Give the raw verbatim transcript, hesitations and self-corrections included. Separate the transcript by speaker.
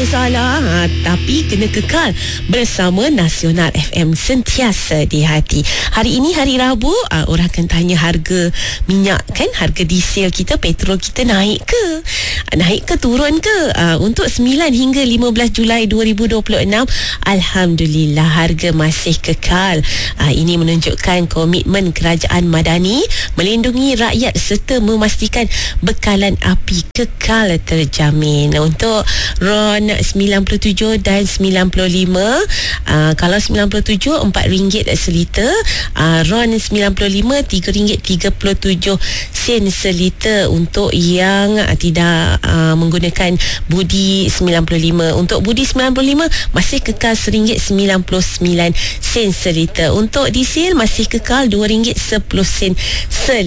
Speaker 1: masalah, ha, tapi kena kekal bersama Nasional F M, sentiasa di hati. Hari ini hari Rabu, uh, orang akan tanya harga minyak kan, harga diesel kita, petrol kita naik ke? Naik ke turun ke? Uh, untuk sembilan hingga lima belas Julai dua ribu dua puluh enam, Alhamdulillah harga masih kekal. Uh, ini menunjukkan komitmen kerajaan Madani melindungi rakyat serta memastikan bekalan api kekal terjamin. Untuk RON sembilan puluh tujuh dan sembilan puluh lima, uh, kalau sembilan puluh tujuh empat ringgit seliter, uh, RON sembilan puluh lima tiga ringgit tiga puluh tujuh sen seliter. Untuk yang uh, tidak uh, menggunakan budi sembilan puluh lima, untuk budi sembilan puluh lima masih kekal seringgit sembilan puluh sembilan sen seliter. Untuk diesel masih kekal dua ringgit sepuluh sen seliter.